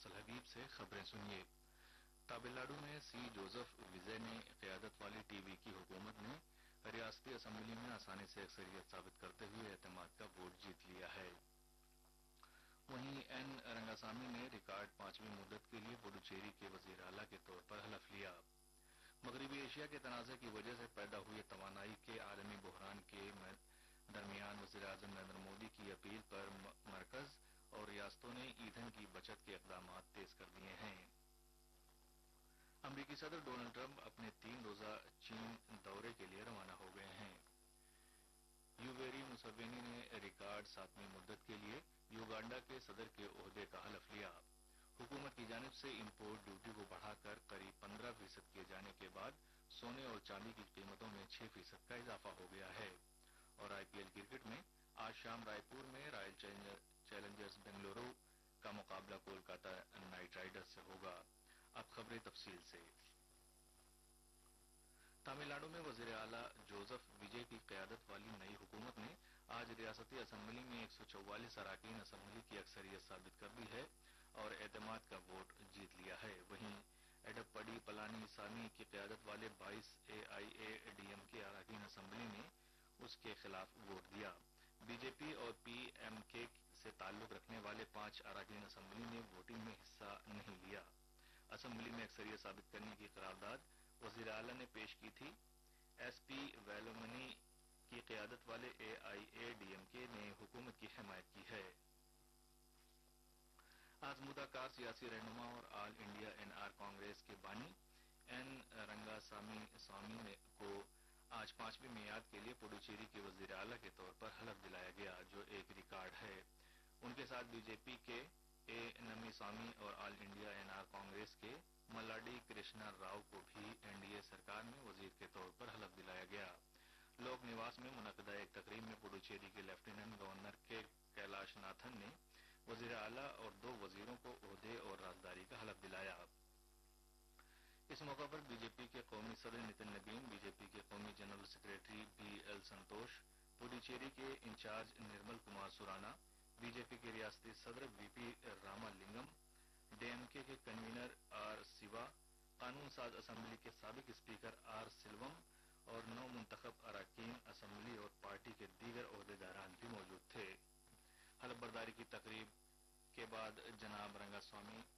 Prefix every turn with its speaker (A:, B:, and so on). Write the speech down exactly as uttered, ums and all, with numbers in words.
A: فیصل حبیب سے خبریں سنیے۔ تامل ناڈو میں سی جوزف ویزے نے قیادت والی ٹی وی کی حکومت نے ریاستی اسمبلی میں آسانی سے اکثریت ثابت کرتے ہوئے اعتماد کا ووٹ جیت لیا ہے۔ وہیں این رنگاسامی نے ریکارڈ پانچویں مدت کے لیے پڈوچیری کے وزیر اعلیٰ کے طور پر حلف لیا۔ مغربی ایشیا کے تنازع کی وجہ سے پیدا ہوئے توانائی کے عالمی بحران کے درمیان وزیر اعظم نریندر مودی کی اپیل پر مرکز اور ریاستوں نے ایندھن کی بچت کے اقدامات تیز کر دیے ہیں۔ امریکی صدر ڈونلڈ ٹرمپ اپنے تین روزہ چین دورے کے لیے روانہ ہو گئے ہیں۔ یوویری مسوینی نے ریکارڈ ساتویں مدت کے لیے یوگانڈا کے صدر کے عہدے کا حلف لیا۔ حکومت کی جانب سے امپورٹ ڈیوٹی کو بڑھا کر قریب پندرہ فیصد کیے جانے کے بعد سونے اور چاندی کی قیمتوں میں چھ فیصد کا اضافہ ہو گیا ہے۔ اور آئی پی ایل کرکٹ میں آج شام رائے پور میں رائل چیلنجرز بنگلورو کا مقابلہ کولکاتہ نائٹ رائڈرز سے ہوگا۔ اب خبریں تفصیل سے۔ تامل ناڈو میں وزیر اعلیٰ جوزف ویجے کی قیادت والی نئی حکومت نے آج ریاستی اسمبلی میں ایک سو چوالیس اراکین اسمبلی کی اکثریت ثابت کر دی ہے اور اعتماد کا ووٹ جیت لیا ہے۔ وہیں ایڈپڑی پلانی سامی کی قیادت والے بائیس اے آئی اے ڈی ایم کے اراکین اسمبلی نے اس کے خلاف ووٹ دیا۔ بی جے پی اور پی ایم کے سے تعلق رکھنے والے پانچ اراکین اسمبلی نے ووٹنگ میں حصہ نہیں لیا۔ اسمبلی میں اکثریت ثابت کرنے کی قرارداد وزیر اعلیٰ نے پیش کی تھی۔ ایس پی ویلومنی کی قیادت والے اے آئی اے ڈی ایم کے نے حکومت کی حمایت کی ہے۔ آزمودہ کار سیاسی رہنما اور آل انڈیا این آر کانگریس کے بانی این رنگاسامی سوامی کو آج پانچویں میعاد کے لیے پڈوچیری کے وزیر اعلیٰ کے طور پر حلف دلایا گیا، جو ایک ریکارڈ ہے۔ ان کے ساتھ بی جے پی کے اے نمی سوامی اور آل انڈیا این آر کانگریس کے ملاڈی کرشنا راؤ کو بھی این ڈی اے سرکار میں وزیر کے طور پر حلف دلایا گیا۔ لوک نواس میں منعقدہ ایک تقریب میں پڈوچیری کے لیفٹیننٹ گورنر کے کیلاش ناتھن نے وزیر اعلیٰ اور دو وزیروں کو عہدے اور رازداری کا حلف دلایا۔ اس موقع پر بی جے پی کے قومی صدر نتن نبین، بی جے پی کے قومی جنرل سیکریٹری بی ایل سنتوش، پڈوچیری کے انچارج نرمل کمار سرانا، بی جے پی کے ریاستی صدر وی پی راما لنگم، ڈی ایم کے کے کنوینر آر سیوا، قانون ساز اسمبلی کے سابق اسپیکر آر سلوم اور نو منتخب اراکین اسمبلی اور پارٹی کے دیگر عہدیداران بھی موجود تھے۔ حلف برداری کی تقریب کے بعد جناب رنگاسوامی